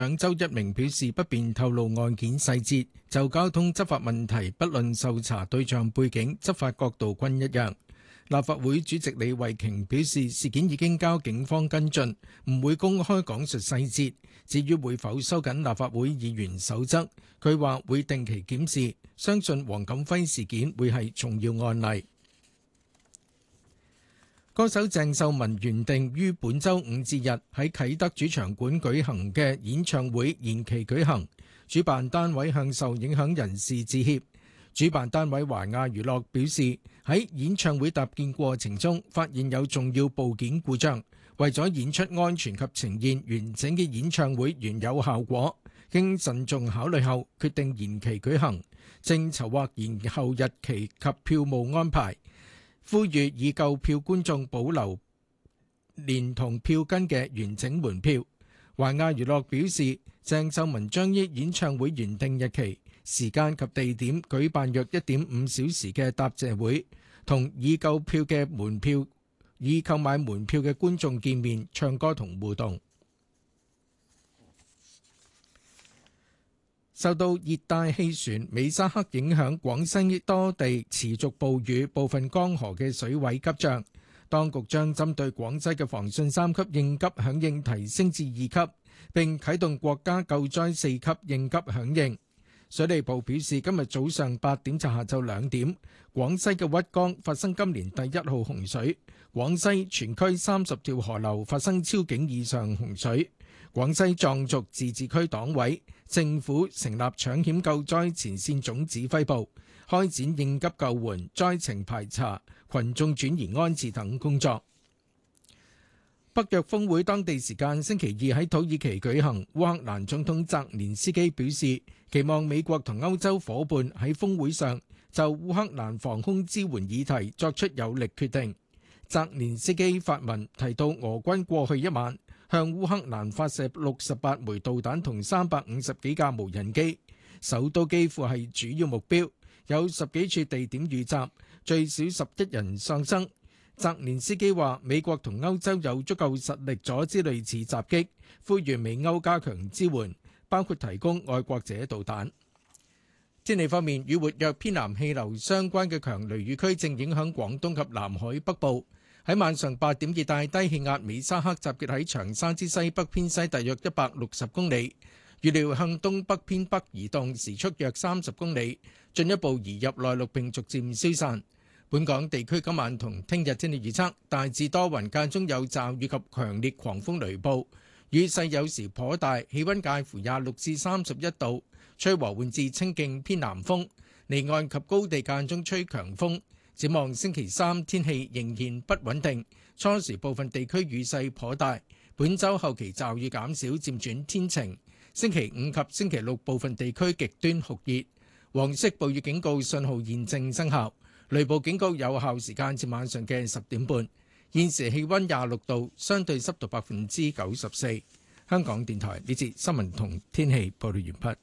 長周一鳴表示不便透露案件細節，就交通執法問題，不論受查對象背景、執法角度均一樣。立法會主席李慧瓊表示，事件已經交警方跟進，唔會公開講述細節。至於會否收緊立法會議員守則，佢話會定期檢視，相信黃錦輝事件會係重要案例。歌手鄭秀文原定於本週五至日喺啟德主場館舉行嘅演唱會延期舉行，主辦單位向受影響人士致歉。主辦單位華亞娛樂表示，喺演唱會搭建過程中發現有重要部件故障，為咗演出安全及呈現完整嘅演唱會原有效果，經慎重考慮後決定延期舉行，正籌劃延後日期及票務安排。呼籲已購票觀眾保留連同票根嘅完整門票。華亞娛樂表示，鄭秀文將於演唱會原定日期、時間及地點舉辦約1.5小時嘅答謝會，同已購買門票嘅觀眾見面、唱歌同互動。受到熱帶氣旋美沙克影響，廣西多地持續暴雨，部分江河嘅水位急漲。當局將針對廣西嘅防汛3級應急響應提升至2級，並啟動國家救災4級應急響應。水利部表示，今日早上8點至下晝2點，廣西嘅鬱江發生今年第1號洪水，廣西全區30條河流發生超警以上洪水。廣西壯族自治區黨委、政府成立搶險救災前線總指揮部，開展應急救援、災情排查、群眾轉移安置等工作。北約峰會當地時間星期二喺土耳其舉行，烏克蘭總統澤連斯基表示，期望美國同歐洲夥伴喺峰會上就烏克蘭防空支援議題作出有力決定。澤連斯基發文提到，俄軍過去一晚向烏克蘭發射68枚導彈同350幾架無人機，首都基輔係主要目標，有10幾處地點遇襲，最少11人喪生。澤連斯基話，美國同歐洲有足夠實力阻止類似襲擊，呼籲美歐加強支援，包括提供愛國者導彈。天氣方面，與活躍偏南氣流相關嘅強雷雨區正影響廣東及南海北部。喺晚上8點，熱帶低氣壓美沙克集結喺長沙之西北偏西大約160公里，預料向東北偏北移動，時速約30公里，進一步移入內陸並逐漸消散。本港地區今晚同聽日天氣預測，大致多雲，間中有驟雨及強烈狂風雷暴，雨勢有時頗大，氣溫介乎26至31度，吹和緩至清勁偏南風，離岸及高地間中吹強風。展望星期三天氣仍然不穩定，初時部分地區雨勢頗大，本週後期驟雨減少，漸轉天晴。星期五及星期六部分地區極端酷熱，黃色暴雨警告信號現正生效，雷暴警告有效時間至晚上嘅10點半。現時氣溫26度，相對濕度94%。香港電台呢節新聞同天氣報道完畢。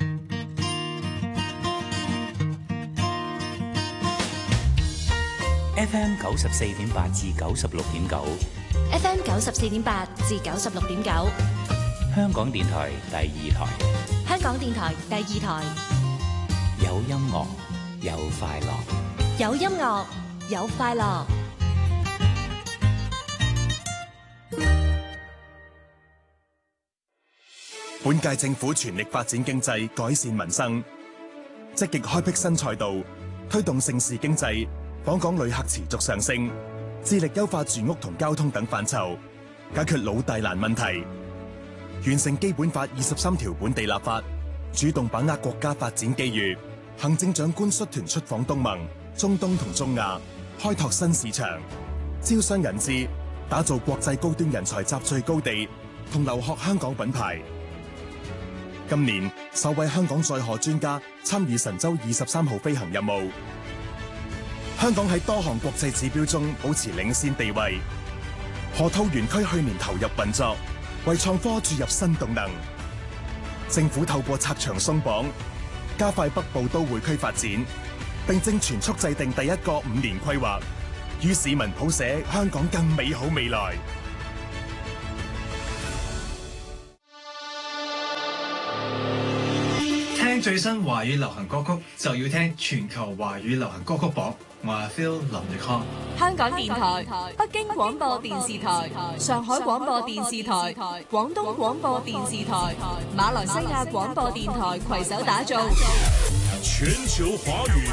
FM 94.8至96.9 ，FM 94.8至96.9， 香港電台第2台， 香港電台第2台， 有音樂有快樂， 有音樂有快樂。 本屆政府全力發展經濟，改善民生，積極開闢新賽道，推動盛事經濟。訪港旅客持續上升，致力優化住屋同交通等範疇，解決老大難問題，完成基本法23條本地立法，主動把握國家發展機遇。行政長官率團出訪東盟、中東同中亞，開拓新市場，招商引資，打造國際高端人才集聚高地同留學香港品牌。今年首位香港載荷專家參與神舟23號飛行任務。香港喺多項國際指標中保持領先地位。河套園區去年投入運作，為創科注入新動能。政府透過拆牆鬆綁，加快北部都會區發展，並正全速制定第一個5年規劃，與市民譜寫香港更美好未來。 聽最新華語流行歌曲就要聽全球華語流行歌曲榜。我係 Phil 林奕康。 香港電台、北京廣播電視台、上海廣播電視台、廣東廣播電視台、馬來西亞廣播電台攜手打造全球華語